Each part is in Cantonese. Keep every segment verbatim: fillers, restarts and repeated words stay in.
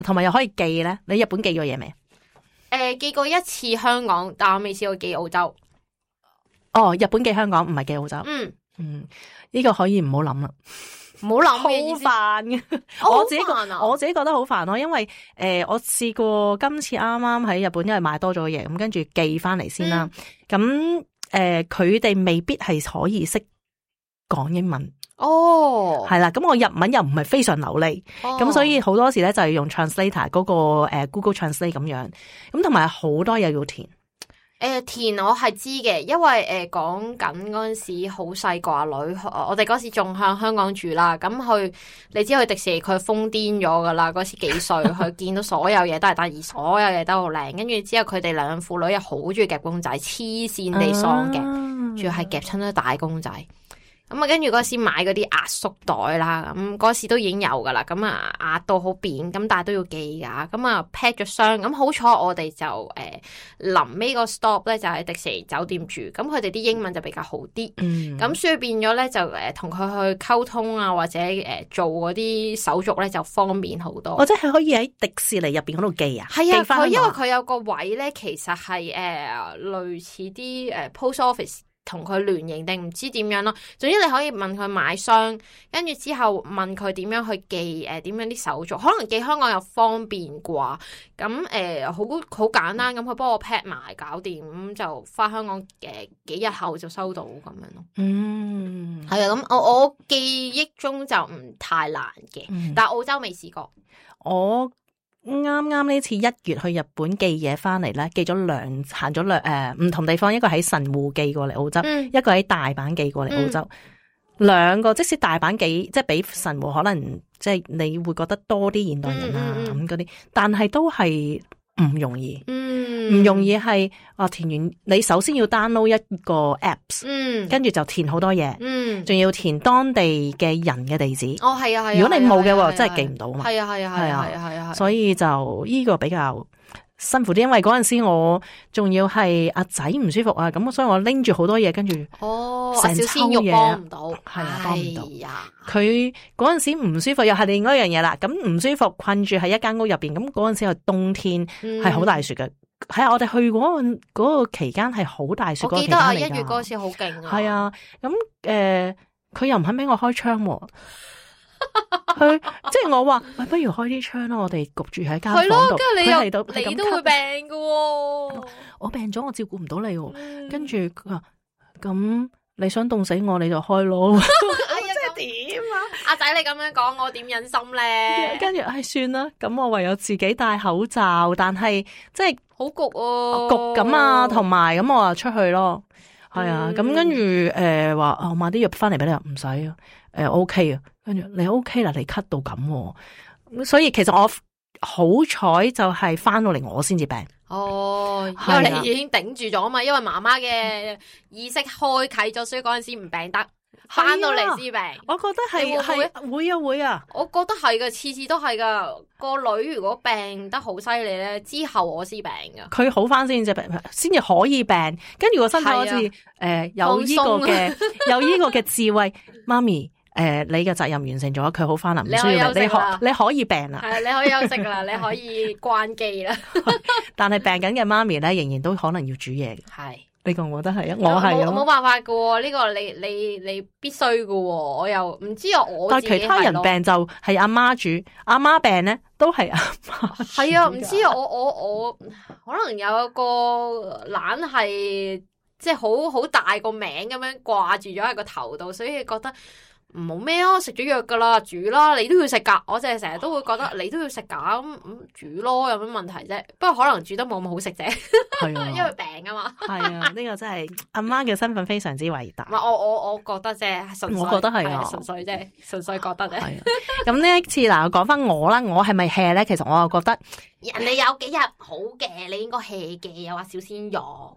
同埋又可以寄咧？你日本寄過嘢未？誒、 呃，寄過一次香港，但我未試過寄澳洲。 哦，日本寄香港唔係寄澳洲。 嗯嗯，呢、這個可以唔好諗啦。 唔好諗好嘅意思， 煩嘅， 哦我自己覺好煩啊我自己覺得好煩咯，因為誒、呃、我試過今次啱啱喺日本，因為買多咗嘢，咁跟住寄翻嚟先啦。咁誒佢哋未必係可以識講英文， 哦， 係啦。咁我日文又唔係非常流利，咁、哦、所以好多時咧就係用 translator 嗰個誒 Google Translate 咁樣，咁同埋好多嘢要填。 誒、呃，填我係知嘅，因為誒講緊嗰陣時好細個阿女，我哋嗰時仲向香港住啦，咁去你知去迪士尼佢瘋癲咗噶啦，嗰時幾歲，佢見到所有嘢都係得意，所有嘢都好靚，跟住之後佢哋兩父女又好中意夾公仔，黐線地喪嘅，仲要係夾親都大公仔。咁啊，跟住嗰時買嗰啲壓縮袋啦，咁嗰時都已經有噶啦，咁啊壓到好扁，咁但係都要寄噶，咁啊 pack 咗箱，咁好彩我哋就誒臨尾個 stop 咧就喺迪士尼酒店住，咁佢哋啲英文就比較好啲，咁、嗯、所以變咗咧就誒同佢去溝通啊，或者誒、呃、做嗰啲手續咧就方便好多。 或者係可以喺迪士尼入邊嗰度寄啊？ 係啊，佢因為佢有個位咧，其實係誒、呃、類似啲誒 post office。同佢聯營定唔知點樣咯，總之你可以問佢買箱，跟住之後問佢點樣去寄，誒點樣啲手續，可能寄香港又方便啩，咁誒好好簡單，咁佢幫我 pack 埋搞掂，咁就翻香港誒、呃、幾日後就收到咁樣咯。 嗯， 係啊，咁我我記憶中就唔太難嘅、嗯，但係澳洲未試過。 我啱啱呢次一月去日本寄嘢翻嚟咧，寄咗兩行咗兩誒唔同地方，一個喺神戶寄過嚟澳洲，嗯、一個喺大阪寄過嚟澳洲，兩、嗯、個即使大阪寄即係比神戶可能即係你會覺得多啲現代人啊咁嗰啲，但係都係唔容易，唔、嗯、容易係啊填完你首先要 download 一個 apps， 嗯，跟住就填好多嘢，嗯，仲要填當地嘅人嘅地址， 哦係啊係啊， 如果你冇嘅話真係記唔到嘛， 係啊係啊係啊係啊係啊， 所以就呢個比較辛苦啲，因為嗰陣時我仲要係阿仔唔舒服啊，咁所以我拎住好多嘢，跟住哦， 成小鮮肉幫唔到， 係啊幫唔到，佢嗰陣時唔舒服又係另外一樣嘢啦，咁唔舒服困住喺一間屋入邊，咁嗰陣時係冬天係好大雪嘅，係、嗯、啊我哋去嗰、嗰個、嗰個期間係好大雪，我記得啊一月嗰次好勁啊， 係啊，咁誒佢又唔肯俾我開窗喎。佢即係我話，喂，不如開啲窗啦，我哋焗住喺間房度。 跟住你又你都會病噶、哦， 我病咗，我照顧唔到你、哦。嗯、跟住佢話，咁你想凍死我，你就開咯。 哎呀，即係點啊？阿仔，你咁樣講，我點忍心咧？ 跟住，唉、哎，算啦，咁我唯有自己戴口罩，但係即係好焗哦， 焗咁啊，同埋咁我就出去咯。係啊，咁、嗯、跟住誒話，我買啲藥翻嚟俾你，唔使啊，誒 O K 啊。跟住你 OK 啦，你咳到咁，所以其實我好彩就係翻到嚟我先至病。 哦，因為你已經頂住咗啊嘛，因為媽媽嘅意識開啟咗，所以嗰陣時唔病得，翻到嚟先病。 我覺得係係會啊會啊， 我覺得係噶，次次都係噶。個女如果病得好犀利咧，之後我先病噶。佢好翻先至病，先至可以病。跟住個身體好似誒有呢個嘅有呢個嘅智慧，媽咪。誒、呃，你嘅責任完成咗，佢好翻啦，唔需要病，你可你可以病啦， 係你可以休息啦，你可以關機啦。 但係病緊嘅媽咪咧，仍然都可能要煮嘢嘅。係呢個我覺得係啊，我係冇辦法噶，呢、這個你你你必須噶。我又唔知啊，我但係其他人病就係阿媽煮，阿媽病咧都係阿媽。 係啊，唔知啊，我我我可能有一個懶係，即係好好大個名咁樣掛住咗喺個頭度，所以覺得。唔好咩啊，食咗藥噶啦，煮啦，你都要食噶。我淨係成日都會覺得你都要食噶，咁、嗯、煮咯，有咩問題啫？不過可能煮得冇咁好食啫，係啊，因為病啊嘛。係啊， 呢、這個真係阿媽嘅身份非常之偉大。 唔係我我我覺得啫，純粹我覺得係啊， 純粹啫，純粹覺得啫。係啊。 咁呢一次嗱，講翻我啦，我係咪 hea 咧？其實我又覺得人哋有幾日好嘅，你應該 hea 嘅，又話小鮮肉。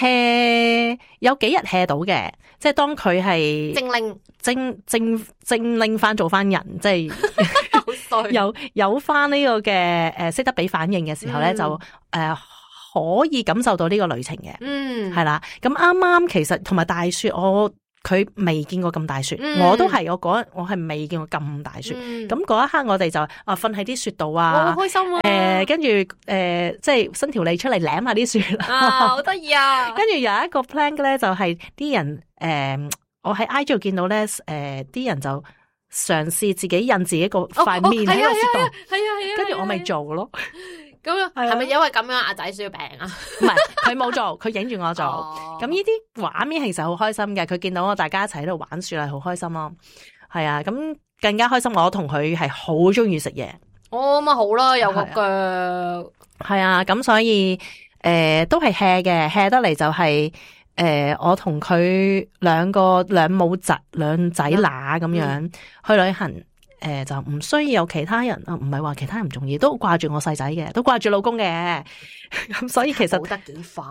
hea 有幾日 hea 到嘅，即係當佢係精靈精精精靈翻做翻人，即係有有翻呢個嘅誒識得俾反應嘅時候咧、嗯，就誒、呃、可以感受到呢個旅程嘅，嗯，係啦。咁啱啱其實同埋大雪，我佢未見過咁大雪， 嗯、 我都係我嗰我係未見過咁大雪。咁嗰、嗯、一刻我哋就啊瞓喺啲雪度啊， 好開心啊！ 誒跟住誒即係伸條脷出嚟舐下啲雪啊，好得意啊！ 跟住有一個 plan 咧，就係啲人誒、呃，我喺 I G 度見到咧，誒、呃、啲人就嘗試自己印自己個塊面喺個雪度，係啊係啊，跟住我咪做咯。 咁樣係咪因為咁樣阿仔需要病啊？ 唔係，佢冇做，佢影住我做。咁呢啲畫面其實好開心嘅，佢見到我大家一齊喺度玩雪係好開心咯。係啊，咁更加開心。我同佢係好中意食嘢。 哦，咁啊好啦，有個腳。 係啊，咁所以誒、呃、都係 hea 嘅 hea 得嚟就係、是、誒、呃、我同佢兩個兩母侄兩仔乸咁樣、嗯、去旅行。誒、呃，就唔需要有其他人啊，唔係話其他人唔重要，都掛住我細仔嘅，都掛住老公嘅，咁所以其實冇得幾快，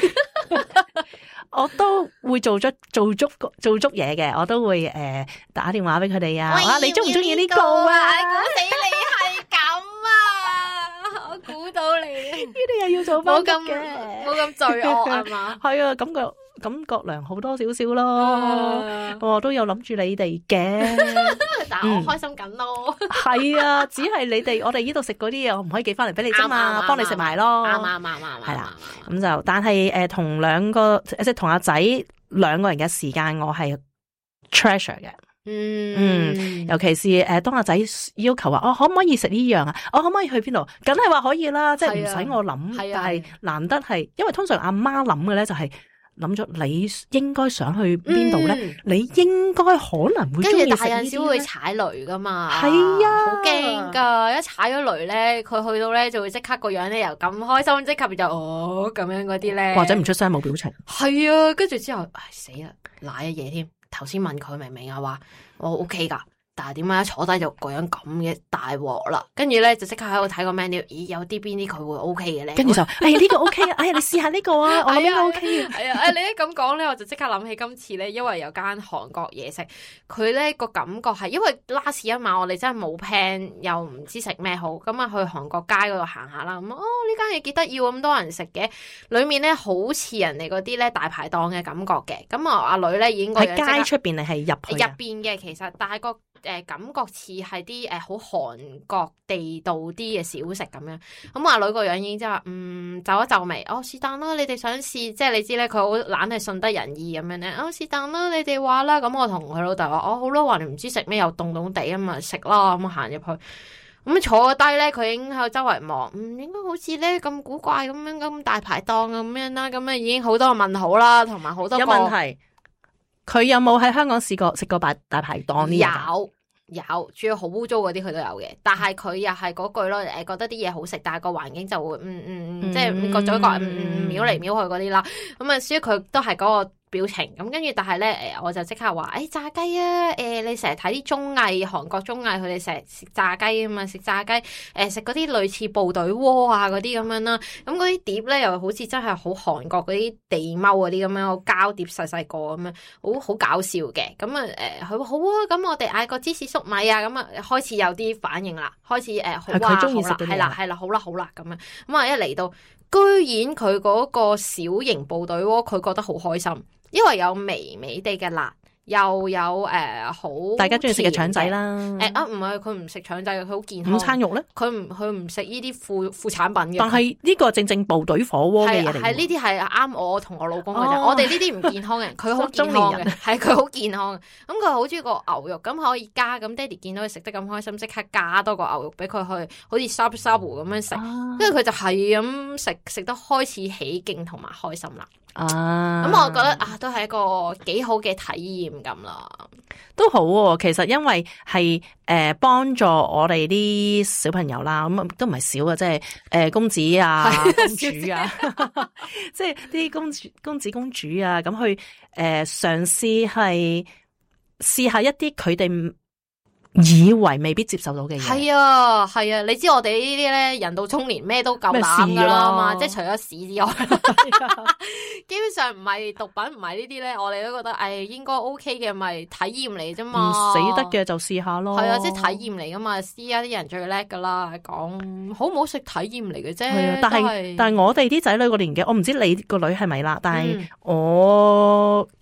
我都會做足做足做足嘢嘅，我都會誒、呃、打電話俾佢哋啊，啊你中唔中意呢個啊？ 估死你係咁啊！我估到你， 呢啲又要做翻嘅， 冇咁罪惡啊嘛？ 係啊，感覺感覺良好多少少咯，啊、我都有諗住你哋嘅。 但係我開心緊咯， 係、嗯、啊，只係你哋我哋呢度食嗰啲嘢，我唔可以寄翻嚟俾你啫嘛，幫你食埋咯， 啱啱啱啱， 係啦，咁就但係誒同兩個即係同阿仔兩個人嘅時間，我係 treasure 嘅，嗯嗯，尤其是誒當阿仔要求話，我可唔可以食呢樣啊？我可唔可以去邊度？梗係話可以啦，即係唔使我諗，但係難得係，因為通常阿媽諗嘅咧就係、是。諗咗你應該想去邊度咧？嗯、你應該可能會中意食呢啲咧。跟住大陣時會踩雷噶嘛？係啊，好驚噶！一踩咗雷咧，佢去到咧就會即刻個樣咧又咁開心，即刻就哦咁樣嗰啲咧，或者唔出聲冇表情。係啊，跟住之後，唉死啦，瀨一嘢添。頭先問佢明唔明啊？話我 OK 噶。但係點解一坐低就個樣咁嘅大鑊啦？跟住咧就即刻喺度睇個 menu，咦有啲邊啲佢會 OK 嘅咧？跟住就，哎呀呢個 OK 啊，哎呀你試下呢個啊，我諗呢個 OK 啊。係啊，誒你一咁講咧，我就即刻諗起今次咧，因為有間韓國嘢食，佢咧個感覺係因為 last 一晚我哋真係冇 plan，又唔知食咩好，咁啊去韓國街嗰度行下啦。咁哦呢間嘢幾得意，咁多人食嘅，裏面咧好似人哋嗰啲咧大排檔嘅感覺嘅。咁啊阿女咧已經喺街出邊定係入去入邊嘅，其實但係個。誒、呃，感覺似係啲誒好韓國地道啲嘅小食咁樣，咁阿女個樣已經即係話，嗯，皺一皺眉，哦是但啦，你哋想試，即係你知咧，佢好懶係順得人意咁樣咧，哦是但啦，你哋話啦，咁我同佢老豆話，哦好啦，話你唔知食咩又凍凍地啊嘛，食啦，咁行入去，咁坐低咧，佢已經喺度周圍望，嗯，應該好似咧咁古怪咁樣咁大排檔咁樣啦，咁啊已經好多問號啦，同埋好多個有問題。佢有冇喺香港試過食過大大排檔呢？有有，主要好污糟嗰啲佢都有嘅，但係佢又係嗰句咯，誒覺得啲嘢好食，但係個環境就會嗯嗯嗯，即係各種各嗯嗯瞄嚟瞄去嗰啲啦，咁啊，所以佢都係嗰個表情咁，跟住但係咧，誒我就即刻話，誒、哎、炸雞啊，誒、呃、你成日睇啲綜藝，韓國綜藝佢哋成日食炸雞啊嘛，食炸雞，誒食嗰啲類似部隊鍋啊嗰啲咁樣啦，咁嗰啲碟咧又好似真係好韓國嗰啲地踎嗰啲咁樣，膠碟細細個咁樣，好好搞笑嘅，咁啊誒佢話好啊，咁我哋嗌個芝士粟米啊，咁啊開始有啲反應啦，開始誒、呃、好啊，好啦，係啦係啦，好啦好啦咁樣，咁啊一嚟到，居然佢嗰個小型部隊鍋，佢覺得好開心。因為有微微地嘅辣，又有誒好、呃、大家中意食嘅腸仔啦。誒、欸、啊，唔係佢唔食腸仔嘅，佢好健康。午餐肉咧，佢唔佢唔食呢啲副副產品嘅。但係呢個正正部隊火鍋嘅嘢嚟。係呢啲係啱我同我老公嘅啫。哦、我哋呢啲唔健康嘅，佢好健康嘅，係佢好健康嘅。咁佢好中意個牛肉，咁可以加。咁爹哋見到佢食得咁開心，即刻加多個牛肉俾佢去，好似沙沙糊咁樣食。跟住佢就係咁食，食得開始起勁同埋開心啦。啊，咁我覺得啊，都係一個幾好嘅體驗咁啦，都好喎、啊。其實因為係誒幫助我哋啲小朋友啦，咁都唔係少嘅，即係誒、呃、公子啊、公主啊，即係啲公主、公子、公主啊，咁去誒嘗試係試下一啲佢哋以為未必接受到嘅嘢，係啊係啊，你知我哋呢啲咧人到中年咩都夠膽噶啦嘛，即係除咗屎之外，基本上唔係毒品唔係呢啲咧，我哋都覺得誒應該 OK 嘅，咪體驗嚟啫嘛，唔死得嘅就試下咯，係啊，即係體驗嚟噶嘛，試下啲人最叻噶啦，講好唔好食體驗嚟嘅啫，係啊，但係是但係我哋啲仔女個年紀，我唔知你個女係咪啦，但係我。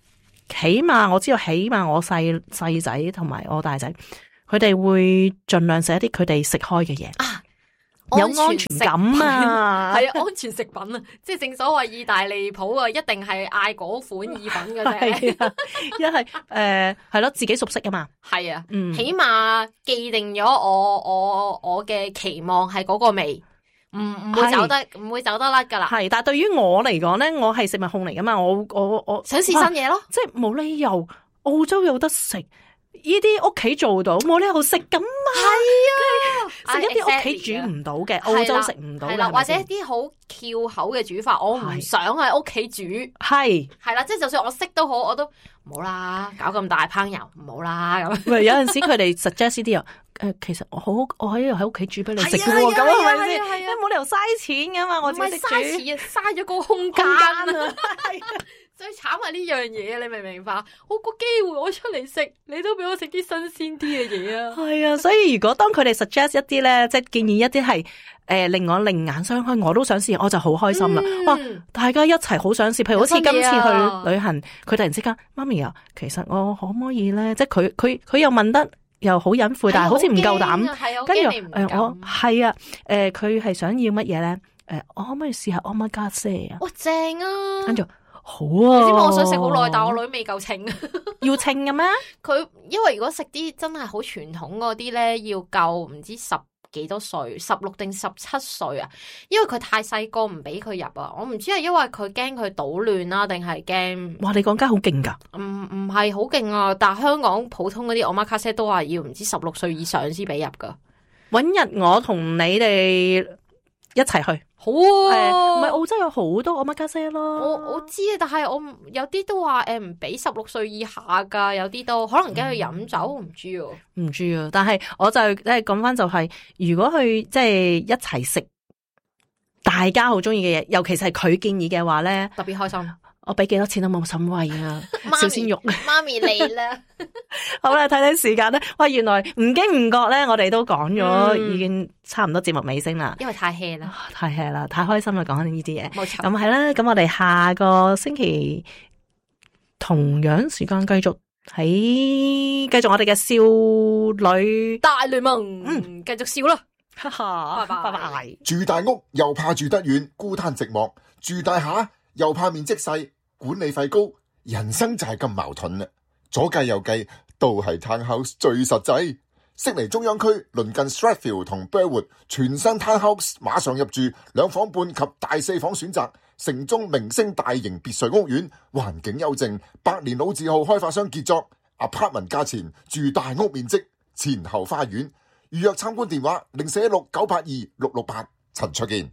起碼我知道，起碼我細細仔同埋我大仔，佢哋會盡量食一啲佢哋食開嘅嘢啊，有安全感啊， 係啊，安全食品啊，即係正所謂意大利鋪啊，一定係嗌嗰款意粉嘅啫， 一係誒係咯，自己熟悉啊嘛， 係啊，嗯，起碼既定咗我我我嘅期望係嗰個味。唔唔會走得唔會走得甩噶啦， 係，但係對於我嚟講咧，我係食物控嚟噶嘛，我我我想試新嘢咯， 即係冇理由澳洲有得食，呢啲屋企做到，冇理由食咁啊，係啊，食一啲屋企煮唔到嘅，澳洲食唔到嘅， 或者一啲好翹口嘅煮法，我唔想喺屋企煮， 係係啦，即係就算我識都好，我都唔好啦，搞咁大烹油唔好啦咁。 喂，有陣時佢哋 suggest 啲啊。誒，其實我好，我喺度喺屋企煮俾你食嘅喎，咁係咪先？你冇理由嘥錢噶嘛，我自己識煮， 嘥錢啊，嘥咗個空間啊，最慘係呢樣嘢，你明唔明白？我個機會我出嚟食，你都俾我食啲新鮮啲嘅嘢啊！ 係啊，所以如果當佢哋 suggest 一啲咧，即係建議一啲係誒令我另眼相看，我都想試，我就好開心啦！嗯、哇，大家一齊好想試，譬如好似今次去旅行，佢突然之間，媽咪啊，其實我可唔可以咧？即係佢佢佢又問得。又好隱晦，但係好似唔夠膽。跟住誒，我係啊，誒，佢係想要乜嘢咧？誒，我可唔可以試下 omakase 啊？ 哇，正啊！ 跟住好啊！ 你知唔知我想食好耐，但係我女未夠稱。 要稱嘅咩？ 佢因為如果食啲真係好傳統嗰啲咧，要夠唔知十幾多歲，十六定十七歲啊？因為佢太細個，唔俾佢入啊！我唔知係因為佢驚佢搗亂啦，定係驚？ 哇！你講家好勁噶？ 唔唔係好勁啊！但係香港普通嗰啲 omakase 都話要唔知十六歲以上先俾入噶。 搵日我同你哋一齊去。 好啊， 唔係澳洲有好多 omakase 咯。 我我知啊，但係我有啲都話誒唔俾十六歲以下噶，有啲都可能驚佢飲酒，唔、嗯、知啊， 唔知啊。但係我就即係講翻就係、是，如果去即係一齊食，大家好中意嘅嘢，尤其是係佢建議嘅話咧， 特別開心。 我俾幾多錢都冇所謂啊！小鮮肉， 媽咪嚟啦！ 好啦，睇睇時間咧，喂，原來唔經唔覺咧，我哋都講咗，嗯、已經差唔多節目尾聲啦。 因為太 hea 啦， 太 hea 啦，太開心啦，講緊呢啲嘢。 冇錯。 咁係啦，咁我哋下個星期同樣時間繼續喺繼續我哋嘅少女大聯盟，嗯，繼續笑啦， 哈哈，拜拜拜拜。 住大屋又怕住得遠，孤單寂寞；住大廈又怕面積細，管理費高。人生就係咁矛盾啦，左計右計，都係 townhouse 最實際。悉尼中央區鄰近 Strathfield 同 Burwood， 全新 townhouse 馬上入住，兩房半及大四房選擇，城中明星大型別墅屋苑，環境幽靜，百年老字號開發商傑作 ，apartment 價錢，住大屋面積，前後花園，預約參觀電話零四一六九八二六六八，陳焯楗。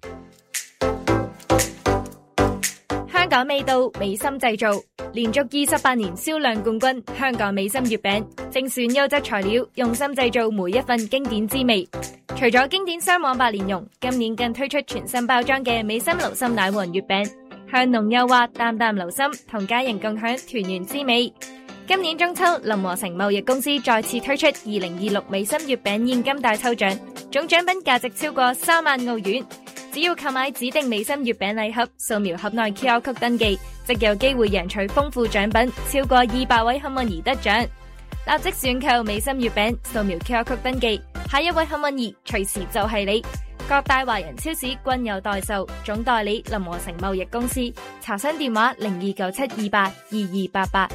香港味道，美心製造，連續二十八年銷量冠軍。香港美心月餅，精選優質材料，用心製造每一份經典滋味。除咗經典雙黃白蓮蓉，今年更推出全新包裝嘅美心流心奶黃月餅，香濃幼滑，淡淡流心，同家人共享團圓滋味。今年中秋，林和成貿易公司再次推出二零二六美心月餅現金大抽獎，總獎品價值超過三萬澳元。只要購買指定美心月餅禮盒，掃描盒內 Q R code 登記，即有機會贏取豐富獎品，超過二百位幸運兒得獎。立即選購美心月餅，掃描 Q R code 登記，下一位幸運兒隨時就係你。各大華人超市均有代售，總代理林和成貿易公司。查詢電話零二九七二八二二八八。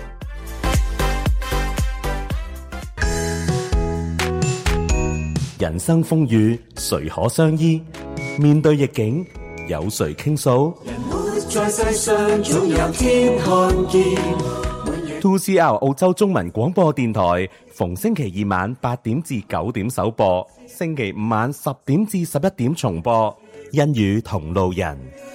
人生風雨，誰可相依？面對逆境，有誰傾訴？人活在世上，總有天看見。two C R 澳洲中文廣播電台，逢星期二晚八點至九點首播，星期五晚十點至十一點重播。因與同路人。